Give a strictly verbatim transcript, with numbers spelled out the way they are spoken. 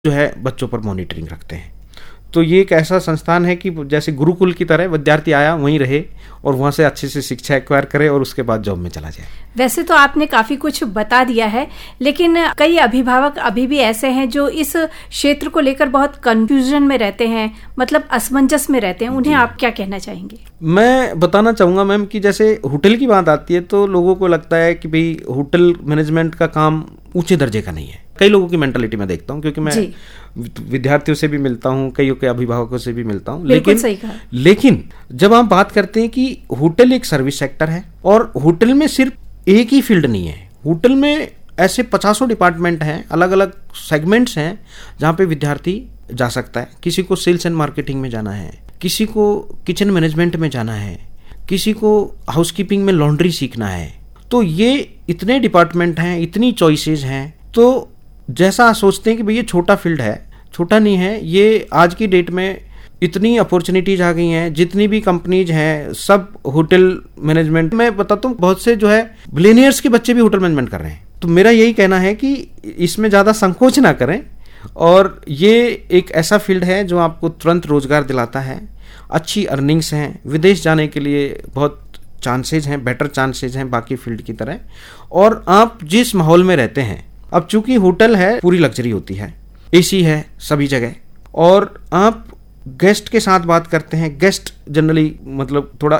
जो है बच्चों पर मॉनिटरिंग रखते हैं। तो ये एक ऐसा संस्थान है कि जैसे गुरुकुल की तरह विद्यार्थी आया वहीं रहे और वहाँ से अच्छे से शिक्षा एक्वायर करे और उसके बाद जॉब में चला जाए। वैसे तो आपने काफी कुछ बता दिया है, लेकिन कई अभिभावक अभी भी ऐसे हैं जो इस क्षेत्र को लेकर बहुत कंफ्यूजन में रहते हैं, मतलब असमंजस में रहते हैं। उन्हें आप क्या कहना चाहेंगे? मैं बताना चाहूँगा मैम कि जैसे होटल की बात आती है तो लोगों को लगता है कि भाई होटल मैनेजमेंट का काम ऊंचे दर्जे का नहीं है। कई लोगों की मेंटालिटी में देखता हूँ, क्योंकि मैं विद्यार्थियों से भी मिलता हूँ, कईयों के अभिभावकों से भी मिलता हूँ। लेकिन सही कहा। लेकिन जब हम बात करते हैं कि होटल एक सर्विस सेक्टर है और होटल में सिर्फ एक ही फील्ड नहीं है, होटल में ऐसे पचासों डिपार्टमेंट हैं, अलग अलग सेगमेंट्स हैं जहाँ पे विद्यार्थी जा सकता है। किसी को सेल्स एंड मार्केटिंग में जाना है, किसी को किचन मैनेजमेंट में जाना है, किसी को हाउसकीपिंग में लॉन्ड्री सीखना है। तो ये इतने डिपार्टमेंट हैं, इतनी चॉइसेस हैं। तो जैसा सोचते हैं कि भाई ये छोटा फील्ड है, छोटा नहीं है। ये आज की डेट में इतनी अपॉर्चुनिटीज आ गई हैं, जितनी भी कंपनीज हैं सब होटल मैनेजमेंट। मैं बताता हूँ बहुत से जो है बिलियनियर्स के बच्चे भी होटल मैनेजमेंट कर रहे हैं। तो मेरा यही कहना है कि इसमें ज़्यादा संकोच ना करें, और ये एक ऐसा फील्ड है जो आपको तुरंत रोजगार दिलाता है, अच्छी अर्निंग्स हैं, विदेश जाने के लिए बहुत चांसेज हैं, बेटर चांसेज हैं बाकी फील्ड की तरह। और आप जिस माहौल में रहते हैं, अब चूंकि होटल है पूरी लग्जरी होती है, एसी है सभी जगह, और आप गेस्ट के साथ बात करते हैं। गेस्ट जनरली मतलब थोड़ा